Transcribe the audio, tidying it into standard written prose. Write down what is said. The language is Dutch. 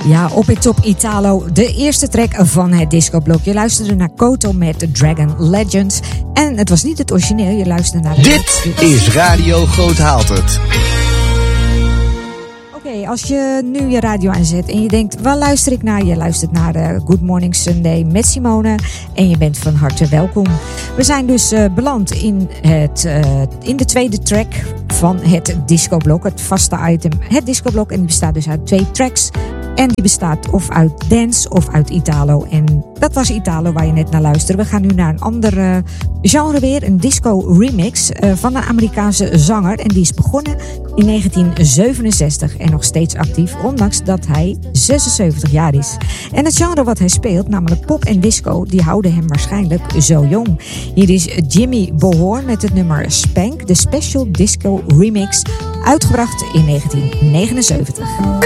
Ja, op het top Italo, de eerste track van het discoblok. Je luisterde naar Koto met Dragon Legends. En het was niet het origineel, je luisterde naar... Dit is Radio Groot Haaltert. Oké, als je nu je radio aanzet en je denkt, waar luister ik naar? Je luistert naar Good Morning Sunday met Simone en je bent van harte welkom. We zijn dus beland in de tweede track van het discoblok, het vaste item, het discoblok. En die bestaat dus uit 2 tracks. En die bestaat of uit dance of uit Italo. En dat was Italo waar je net naar luisterde. We gaan nu naar een ander genre weer. Een disco remix van een Amerikaanse zanger. En die is begonnen in 1967 en nog steeds actief. Ondanks dat hij 76 jaar is. En het genre wat hij speelt, namelijk pop en disco, die houden hem waarschijnlijk zo jong. Hier is Jimmy Bohorn met het nummer Spank. De Special Disco Remix. Uitgebracht in 1979.